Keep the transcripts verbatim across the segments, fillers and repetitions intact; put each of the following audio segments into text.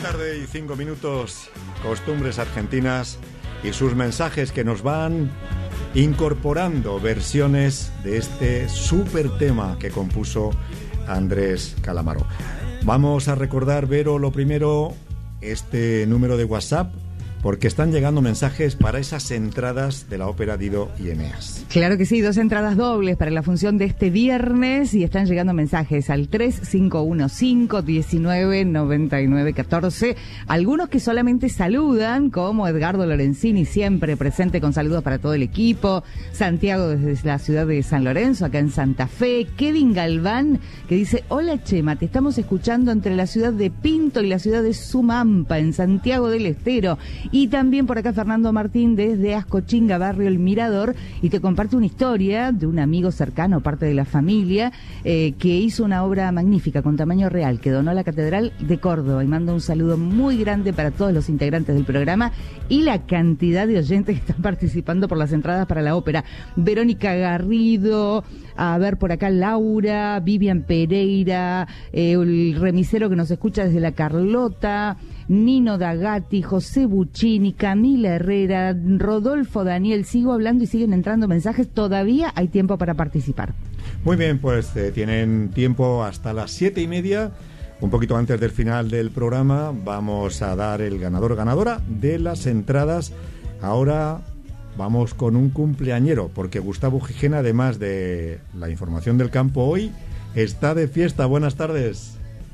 tarde y cinco minutos, costumbres argentinas y sus mensajes que nos van incorporando versiones de este súper tema que compuso Andrés Calamaro. Vamos a recordar, Vero, lo primero, este número de WhatsApp, porque están llegando mensajes para esas entradas de la ópera Dido y Eneas. Claro que sí, dos entradas dobles para la función de este viernes y están llegando mensajes al tres cinco uno cinco, diecinueve, noventa y nueve, catorce. Algunos que solamente saludan, como Edgardo Lorenzini, siempre presente con saludos para todo el equipo. Santiago desde la ciudad de San Lorenzo, acá en Santa Fe. Kevin Galván, que dice: hola Chema, te estamos escuchando entre la ciudad de Pinto y la ciudad de Sumampa, en Santiago del Estero. Y también por acá Fernando Martín desde Ascochinga, barrio El Mirador, y te comparte una historia de un amigo cercano, parte de la familia, eh, que hizo una obra magnífica con tamaño real, que donó a la Catedral de Córdoba, y manda un saludo muy grande para todos los integrantes del programa y la cantidad de oyentes que están participando por las entradas para la ópera. Verónica Garrido, a ver por acá Laura, Vivian Pereira, eh, el remisero que nos escucha desde La Carlota, Nino Dagati, José Buccini, Camila Herrera, Rodolfo Daniel. Sigo hablando y siguen entrando mensajes. Todavía hay tiempo para participar. Muy bien, pues eh, tienen tiempo hasta las siete y media. Un poquito antes del final del programa vamos a dar el ganador o ganadora de las entradas. Ahora vamos con un cumpleañero, porque Gustavo Gijena, además de la información del campo hoy, está de fiesta. Buenas tardes.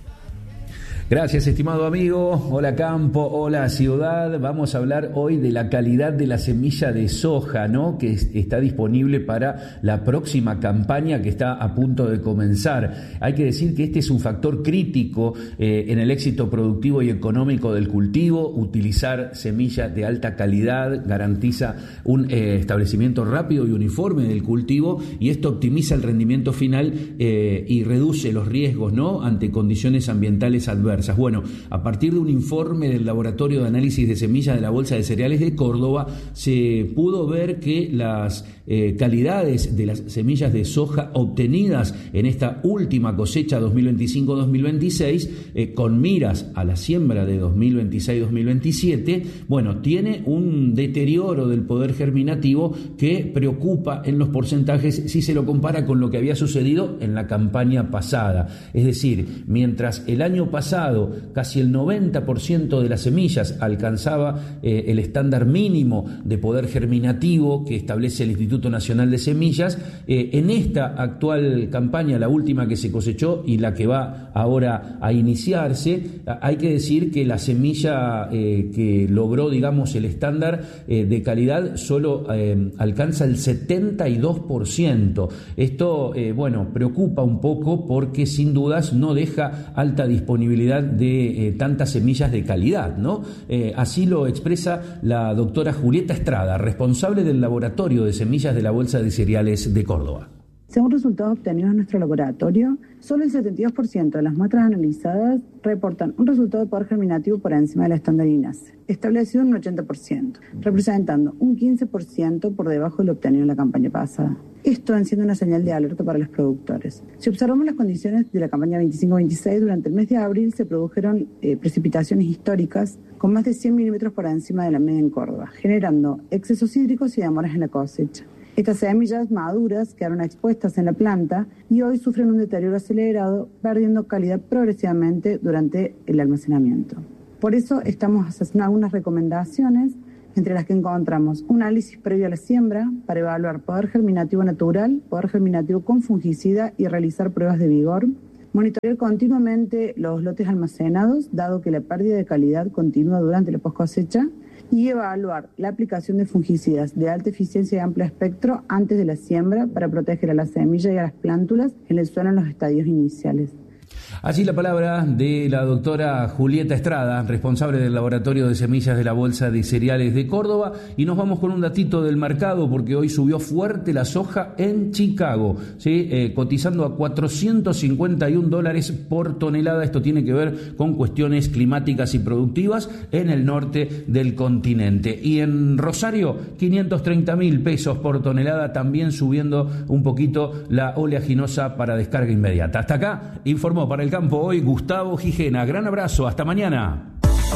Gracias, estimado amigo. Hola campo, hola ciudad. Vamos a hablar hoy de la calidad de la semilla de soja, ¿no?, que está disponible para la próxima campaña que está a punto de comenzar. Hay que decir que este es un factor crítico eh, en el éxito productivo y económico del cultivo. Utilizar semillas de alta calidad garantiza un eh, establecimiento rápido y uniforme del cultivo, y esto optimiza el rendimiento final eh, y reduce los riesgos, ¿no?, ante condiciones ambientales adversas. Bueno, a partir de un informe del Laboratorio de Análisis de Semillas de la Bolsa de Cereales de Córdoba, se pudo ver que las eh, calidades de las semillas de soja obtenidas en esta última cosecha dos mil veinticinco dos mil veintiséis, eh, con miras a la siembra de dos mil veintiséis dos mil veintisiete, bueno, tiene un deterioro del poder germinativo que preocupa en los porcentajes si se lo compara con lo que había sucedido en la campaña pasada. Es decir, mientras el año pasado casi el noventa por ciento de las semillas alcanzaba eh, el estándar mínimo de poder germinativo que establece el Instituto Nacional de Semillas, eh, en esta actual campaña, la última que se cosechó y la que va ahora a iniciarse, hay que decir que la semilla eh, que logró, digamos, el estándar eh, de calidad solo eh, alcanza el setenta y dos por ciento. Esto, eh, bueno, preocupa un poco porque sin dudas no deja alta disponibilidad de eh, tantas semillas de calidad, ¿no? Eh, así lo expresa la doctora Julieta Estrada, responsable del Laboratorio de Semillas de la Bolsa de Cereales de Córdoba. Según resultados obtenidos en nuestro laboratorio, solo el setenta y dos por ciento de las muestras analizadas reportan un resultado de poder germinativo por encima del estándar I N A S E, establecido en un ochenta por ciento, representando un quince por ciento por debajo de lo obtenido en la campaña pasada. Esto enciende una señal de alerta para los productores. Si observamos las condiciones de la campaña veinticinco veintiséis, durante el mes de abril se produjeron eh, precipitaciones históricas con más de cien milímetros por encima de la media en Córdoba, generando excesos hídricos y demoras en la cosecha. Estas semillas maduras quedaron expuestas en la planta y hoy sufren un deterioro acelerado, perdiendo calidad progresivamente durante el almacenamiento. Por eso estamos haciendo algunas recomendaciones, entre las que encontramos un análisis previo a la siembra para evaluar poder germinativo natural, poder germinativo con fungicida y realizar pruebas de vigor. Monitorear continuamente los lotes almacenados, dado que la pérdida de calidad continúa durante la post-cosecha, y evaluar la aplicación de fungicidas de alta eficiencia y amplio espectro antes de la siembra para proteger a la semilla y a las plántulas en el suelo en los estadios iniciales. Así la palabra de la doctora Julieta Estrada, responsable del Laboratorio de Semillas de la Bolsa de Cereales de Córdoba, y nos vamos con un datito del mercado porque hoy subió fuerte la soja en Chicago, ¿sí? eh, cotizando a cuatrocientos cincuenta y un dólares por tonelada. Esto tiene que ver con cuestiones climáticas y productivas en el norte del continente. Y en Rosario, quinientos treinta mil pesos por tonelada, también subiendo un poquito la oleaginosa para descarga inmediata. Hasta acá informó para el campo hoy Gustavo Gijena. Gran abrazo, hasta mañana.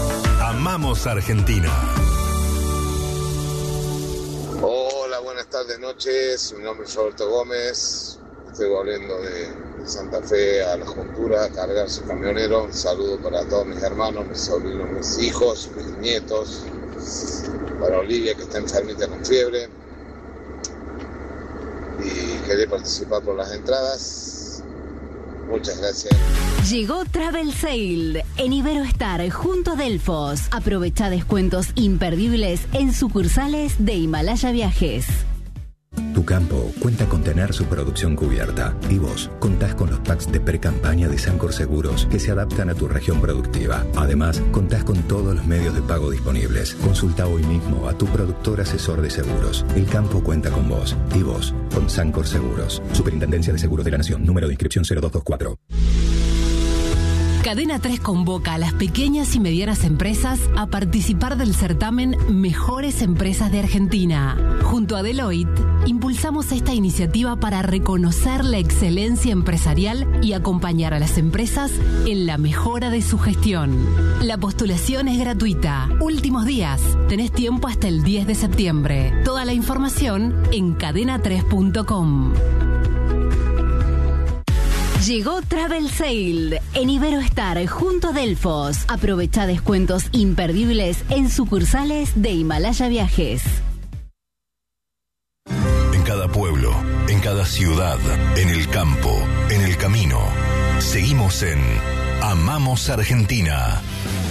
Amamos Argentina. Hola, buenas tardes, noches. Mi nombre es Roberto Gómez. Estoy volviendo de Santa Fe a la Juntura a cargar su camionero. Un saludo para todos mis hermanos, mis sobrinos, mis hijos, mis nietos. Para Olivia, que está enfermita con fiebre. Y quería participar por las entradas. Muchas gracias. Llegó Travel Sale en Iberoestar junto a Delfos. Aprovecha descuentos imperdibles en sucursales de Himalaya Viajes. Tu campo cuenta con tener su producción cubierta y vos contás con los packs de pre-campaña de Sancor Seguros que se adaptan a tu región productiva. Además, contás con todos los medios de pago disponibles. Consulta hoy mismo a tu productor asesor de seguros. El campo cuenta con vos y vos con Sancor Seguros. Superintendencia de Seguros de la Nación. Número de inscripción cero dos dos cuatro. Cadena tres convoca a las pequeñas y medianas empresas a participar del certamen Mejores Empresas de Argentina. Junto a Deloitte, impulsamos esta iniciativa para reconocer la excelencia empresarial y acompañar a las empresas en la mejora de su gestión. La postulación es gratuita. Últimos días. Tenés tiempo hasta el diez de septiembre. Toda la información en cadena tres punto com. Llegó Travel Sale en Iberoestar junto a Delfos. Aprovecha descuentos imperdibles en sucursales de Himalaya Viajes. En cada pueblo, en cada ciudad, en el campo, en el camino, seguimos en Amamos Argentina.